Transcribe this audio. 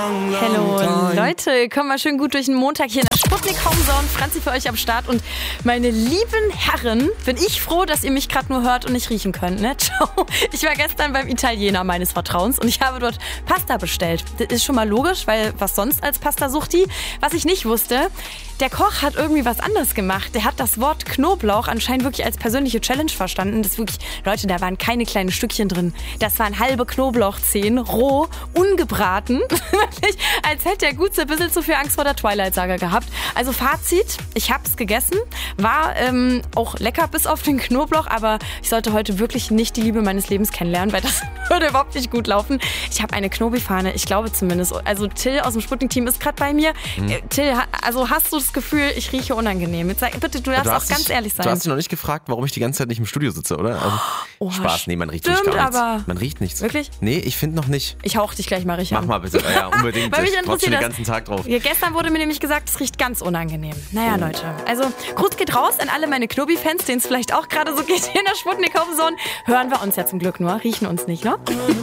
Hallo Leute, kommen wir schön gut durch den Montag hier in der Sputnik Homezone. Franzi für euch am Start und meine lieben Herren, bin ich froh, dass ihr mich gerade nur hört und nicht riechen könnt. Ne? Ciao. Ich war gestern beim Italiener meines Vertrauens und ich habe dort Pasta bestellt. Das ist schon mal logisch, weil was sonst als Pasta-Suchti? Was ich nicht wusste, der Koch hat irgendwie was anderes gemacht. Der hat das Wort Knoblauch anscheinend wirklich als persönliche Challenge verstanden. Das ist wirklich, Leute, da waren keine kleinen Stückchen drin. Das waren halbe Knoblauchzehen, roh, ungebraten. Wirklich, als hätte er gut so ein bisschen zu viel Angst vor der Twilight-Saga gehabt. Also Fazit, ich habe es gegessen. War auch lecker bis auf den Knoblauch, aber ich sollte heute wirklich nicht die Liebe meines Lebens kennenlernen, weil das würde überhaupt nicht gut laufen. Ich habe eine Knobi-Fahne, ich glaube zumindest. Also Till aus dem Sputnik-Team ist gerade bei mir. Till, also hast du das Gefühl, ich rieche unangenehm? Jetzt sag, bitte, du darfst auch ganz ehrlich sein. Du hast dich noch nicht gefragt, warum ich die ganze Zeit nicht im Studio sitze, oder? Also, Spaß, nee, man riecht wirklich gar nichts. Aber man riecht nichts. Wirklich? Nee, ich finde noch nicht. Ich hauch dich gleich mal richtig an. Mach mal bitte, ja, unbedingt. Weil mich ich warte schon interessiert den ganzen Tag drauf. Ja, gestern wurde mir nämlich gesagt, es riecht ganz unangenehm. Naja, Leute, also Gruß geht raus an alle meine Knobi-Fans, denen es vielleicht auch gerade so geht hier in der Sputnik Homezone. Hören wir uns ja zum Glück nur, riechen uns nicht, ne?